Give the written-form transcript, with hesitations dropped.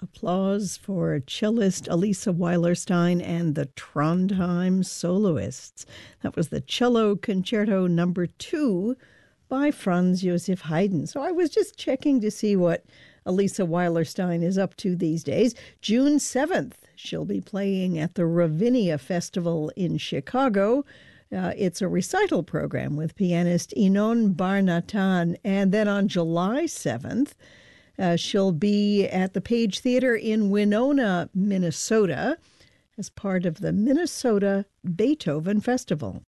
Applause for cellist Elisa Weilerstein and the Trondheim Soloists. That was the Cello Concerto Number 2 by Franz Joseph Haydn. So I was just checking to see what Elisa Weilerstein is up to these days. June 7th, she'll be playing at the Ravinia Festival in Chicago. It's a recital program with pianist Inon Bar-Natan. And then on July 7th, she'll be at the Page Theater in Winona, Minnesota, as part of the Minnesota Beethoven Festival.